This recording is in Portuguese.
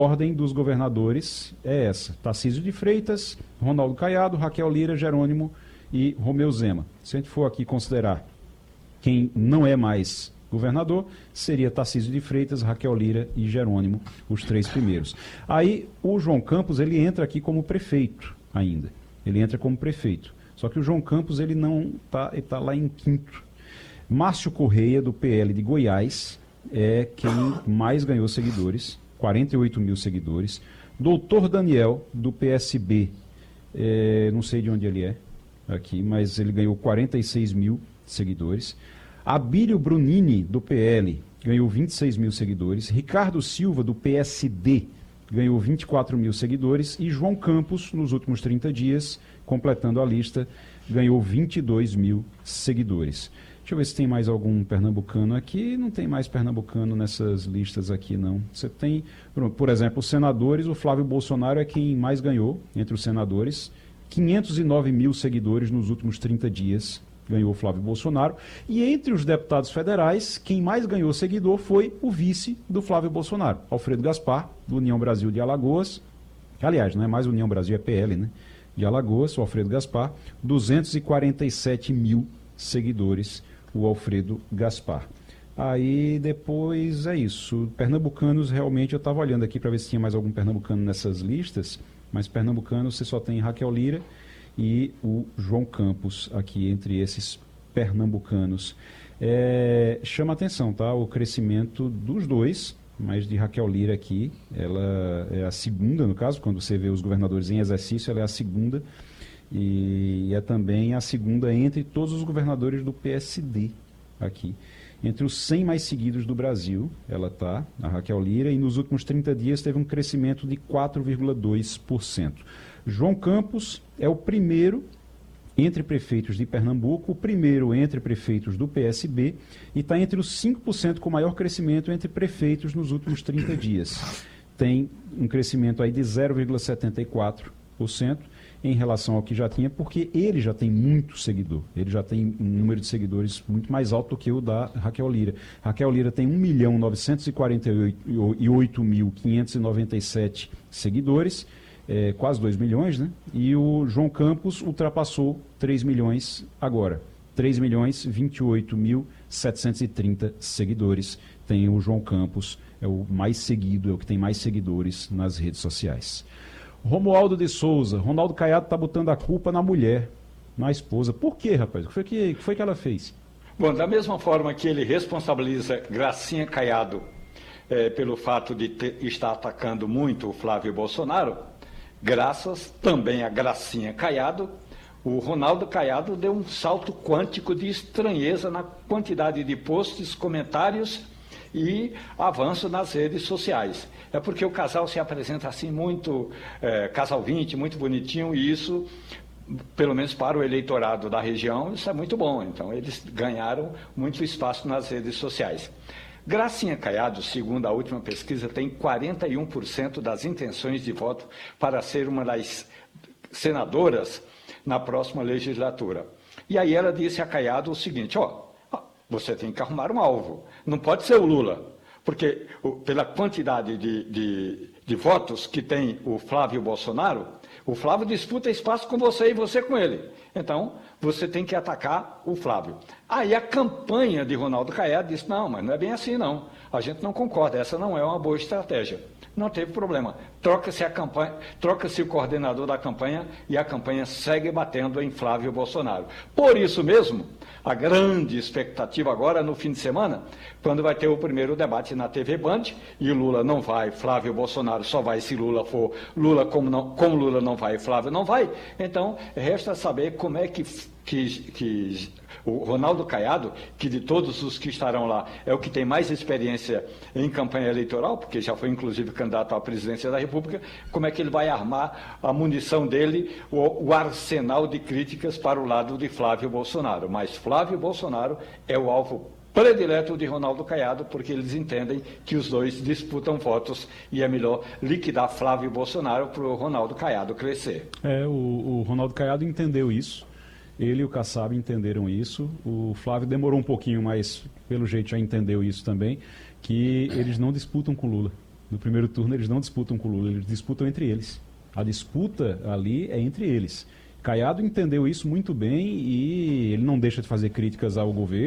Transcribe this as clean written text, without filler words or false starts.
ordem dos governadores é essa: Tarcísio de Freitas, Ronaldo Caiado, Raquel Lira, Jerônimo e Romeu Zema. Se a gente for aqui considerar quem não é mais governador, seria Tarcísio de Freitas, Raquel Lira e Jerônimo, os três primeiros. Aí o João Campos, ele entra aqui como prefeito ainda. Ele entra como prefeito. Só que o João Campos, ele não tá, ele tá lá em quinto. Márcio Correia, do PL de Goiás, é quem mais ganhou seguidores, 48 mil seguidores. Doutor Daniel, do PSB, não sei de onde ele é aqui, mas ele ganhou 46 mil seguidores. Abílio Brunini, do PL, ganhou 26 mil seguidores. Ricardo Silva, do PSD, ganhou 24 mil seguidores. E João Campos, nos últimos 30 dias, completando a lista, ganhou 22 mil seguidores. Deixa eu ver se tem mais algum pernambucano aqui. Não tem mais pernambucano nessas listas aqui, não. Você tem, por exemplo, os senadores. O Flávio Bolsonaro é quem mais ganhou entre os senadores. 509 mil seguidores nos últimos 30 dias ganhou o Flávio Bolsonaro. E entre os deputados federais, quem mais ganhou seguidor foi o vice do Flávio Bolsonaro, Alfredo Gaspar, do União Brasil de Alagoas. Aliás, não é mais União Brasil, é PL, né? De Alagoas, o Alfredo Gaspar, 247 mil seguidores, o Alfredo Gaspar. Aí depois é isso. Pernambucanos, realmente eu estava olhando aqui para ver se tinha mais algum pernambucano nessas listas, mas pernambucano você só tem Raquel Lira e o João Campos aqui entre esses pernambucanos. Chama atenção, tá? O crescimento dos dois, mas de Raquel Lira aqui, ela é a segunda, no caso, quando você vê os governadores em exercício, ela é a segunda, e é também a segunda entre todos os governadores do PSD aqui. Entre os 100 mais seguidos do Brasil, ela está, a Raquel Lira, e nos últimos 30 dias teve um crescimento de 4,2%. João Campos é o primeiro entre prefeitos de Pernambuco, o primeiro entre prefeitos do PSB, e está entre os 5% com maior crescimento entre prefeitos nos últimos 30 dias. Tem um crescimento aí de 0,74% em relação ao que já tinha, porque ele já tem muito seguidor. Ele já tem um número de seguidores muito mais alto do que o da Raquel Lira. Raquel Lira tem 1.948.597 seguidores, quase 2 milhões, né? E o João Campos ultrapassou 3 milhões agora. 3.028.730 seguidores tem o João Campos, é o mais seguido, é o que tem mais seguidores nas redes sociais. Romualdo de Souza, Ronaldo Caiado está botando a culpa na mulher, na esposa. Por quê, rapaz? O que foi que ela fez? Bom, da mesma forma que ele responsabiliza Gracinha Caiado pelo fato de estar atacando muito o Flávio Bolsonaro, graças também a Gracinha Caiado, o Ronaldo Caiado deu um salto quântico de estranheza na quantidade de posts, comentários e avanço nas redes sociais. É porque o casal se apresenta assim muito, casal 20, muito bonitinho, e isso, pelo menos para o eleitorado da região, isso é muito bom. Então, eles ganharam muito espaço nas redes sociais. Gracinha Caiado, segundo a última pesquisa, tem 41% das intenções de voto para ser uma das senadoras na próxima legislatura. E aí ela disse a Caiado o seguinte: você tem que arrumar um alvo, não pode ser o Lula, porque pela quantidade de votos que tem o Flávio Bolsonaro, o Flávio disputa espaço com você e você com ele. Então, você tem que atacar o Flávio. Aí a campanha de Ronaldo Caiado disse: não, mas não é bem assim não, a gente não concorda, essa não é uma boa estratégia. Não teve problema, troca-se o coordenador da campanha e a campanha segue batendo em Flávio Bolsonaro. Por isso mesmo, a grande expectativa agora no fim de semana, quando vai ter o primeiro debate na TV Band, e o Lula não vai, Flávio Bolsonaro só vai se Lula for, Lula como Lula não vai, Flávio não vai. Então, resta saber como é que o Ronaldo Caiado, que de todos os que estarão lá é o que tem mais experiência em campanha eleitoral, porque já foi inclusive candidato à presidência da República, como é que ele vai armar a munição dele, o arsenal de críticas para o lado de Flávio Bolsonaro. Mas Flávio Bolsonaro é o alvo predileto de Ronaldo Caiado, porque eles entendem que os dois disputam votos e é melhor liquidar Flávio Bolsonaro para o Ronaldo Caiado crescer. O Ronaldo Caiado entendeu isso. Ele e o Kassab entenderam isso. O Flávio demorou um pouquinho, mas pelo jeito já entendeu isso também, que eles não disputam com Lula. No primeiro turno eles não disputam com o Lula, eles disputam entre eles. A disputa ali é entre eles. Caiado entendeu isso muito bem e ele não deixa de fazer críticas ao governo.